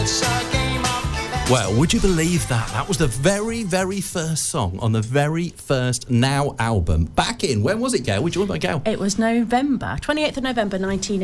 Well, would you believe that? That was the very, very first song on the very first Now album. Back in, when was it, Gail? Were you joined by Gail? It was November, 28th of November,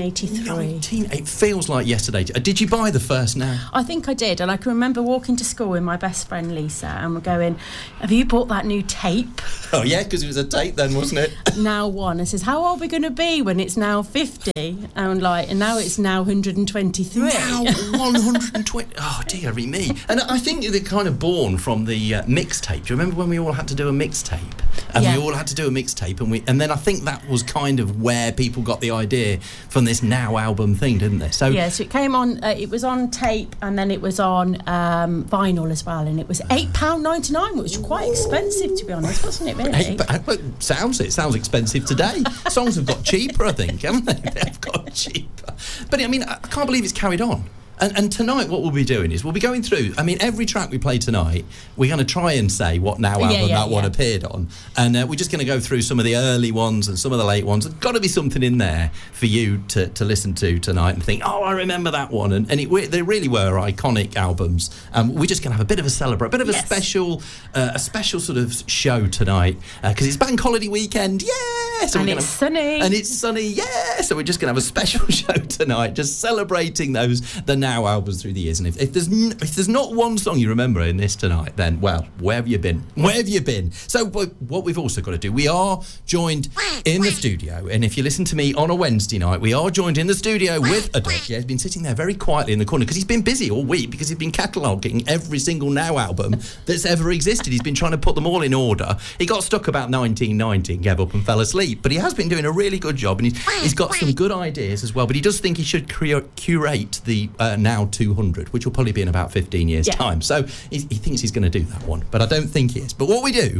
1983. It feels like yesterday. Did you buy the first Now? I think I did, and I can remember walking to school with my best friend Lisa, and we're going, have you bought that new tape? Oh, yeah, because it was a tape then, wasn't it? Now 1. And says, how old are we going to be when it's now 50? And now it's now 123. Now 120. Oh, dear me. And I think they're kind of born from the mixtape. Do you remember when we all had to do a mixtape? And we all had to do a mixtape, and then I think that was kind of where people got the idea from this Now album thing, didn't they? So yeah, so it came on. It was on tape, and then it was on vinyl as well, and it was £8.99, which was quite expensive, to be honest, wasn't it? Really? It sounds expensive today. Songs have got cheaper, I think, haven't they? They've got cheaper. But I mean, I can't believe it's carried on. And tonight what we'll be doing is we'll be going through, I mean, every track we play tonight, we're going to try and say what Now album one appeared on. And we're just going to go through some of the early ones and some of the late ones. There's got to be something in there for you to listen to tonight and think, oh, I remember that one. And they really were iconic albums. We're just going to have a bit of a celebrate, a bit of a special sort of show tonight because it's Bank Holiday weekend, So and it's sunny. And it's sunny, So we're just going to have a special show tonight, just celebrating the Now albums through the years. And if there's not one song you remember in this tonight, then, well, where have you been? Where have you been? So what we've also got to do, we are joined in the studio, and if you listen to me on a Wednesday night, we are joined in the studio with a dog. Yeah, he's been sitting there very quietly in the corner because he's been busy all week because he's been cataloguing every single Now album that's ever existed. He's been trying to put them all in order. He got stuck about 1990 and gave up and fell asleep, but he has been doing a really good job, and he's got some good ideas as well, but he does think he should curate the Now 200, which will probably be in about 15 years' time. So he thinks he's going to do that one, but I don't think he is. But what we do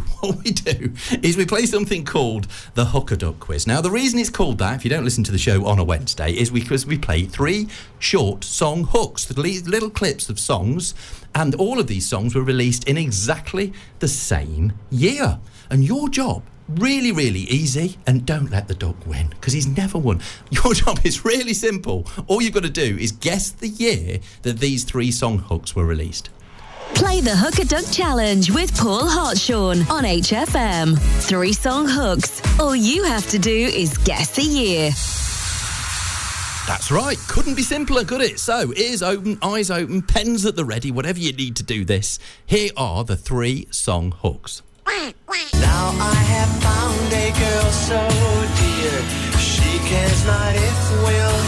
is we play something called the Hooker Duck Quiz. Now, the reason it's called that, if you don't listen to the show on a Wednesday, is because we play 3 short song hooks, the little clips of songs, and all of these songs were released in exactly the same year. And your job, really, really easy, and don't let the dog win, because he's never won. Your job is really simple. All you've got to do is guess the year that these 3 song hooks were released. Play the Hooker Duck Challenge with Paul Hartshorn on HFM. 3 song hooks. All you have to do is guess the year. That's right. Couldn't be simpler, could it? So, ears open, eyes open, pens at the ready, whatever you need to do this. Here are the 3 song hooks. Now I have found a girl so dear, she cares not if we'll